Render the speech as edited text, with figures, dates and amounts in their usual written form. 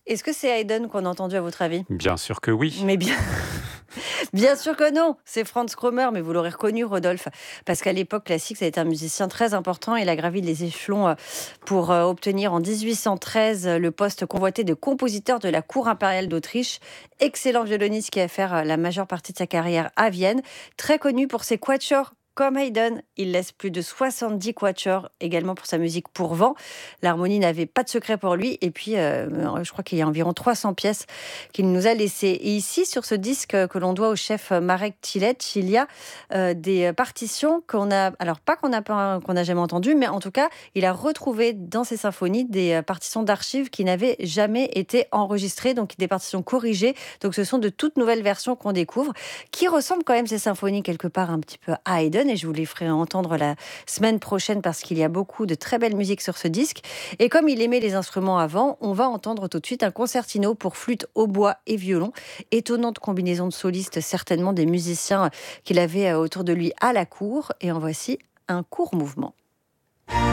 Est-ce que c'est Haydn qu'on a entendu à votre avis? Bien sûr que oui. Mais bien bien sûr que non, c'est Franz Krommer, mais vous l'aurez reconnu, Rodolphe, parce qu'à l'époque classique, ça a été un musicien très important. Il a gravi les échelons pour obtenir en 1813 le poste convoité de compositeur de la cour impériale d'Autriche. Excellent violoniste qui a fait la majeure partie de sa carrière à Vienne, très connu pour ses quatuors. Comme Haydn, il laisse plus de 70 quatuors également pour sa musique pour vent. L'harmonie n'avait pas de secret pour lui. Et puis, je crois qu'il y a environ 300 pièces qu'il nous a laissées. Et ici, sur ce disque que l'on doit au chef Marek Tilec, il y a des partitions qu'on a, alors pas qu'on n'a jamais entendues, mais en tout cas, il a retrouvé dans ses symphonies des partitions d'archives qui n'avaient jamais été enregistrées, donc des partitions corrigées. Donc ce sont de toutes nouvelles versions qu'on découvre, qui ressemblent quand même ces symphonies quelque part un petit peu à Haydn, et je vous les ferai entendre la semaine prochaine parce qu'il y a beaucoup de très belle musique sur ce disque. Et comme il aimait les instruments avant, on va entendre tout de suite un concertino pour flûte, hautbois et violon. Étonnante combinaison de solistes, certainement des musiciens qu'il avait autour de lui à la cour. Et en voici un court mouvement.